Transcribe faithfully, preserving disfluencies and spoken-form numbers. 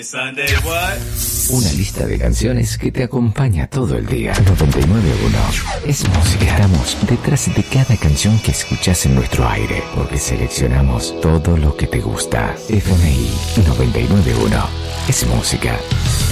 Sunday, what? Una lista de canciones que te acompaña todo el día. noventa y nueve punto uno es música. Estamos detrás de cada canción que escuchas en nuestro aire, porque seleccionamos todo lo que te gusta. F M I noventa y nueve punto uno es música.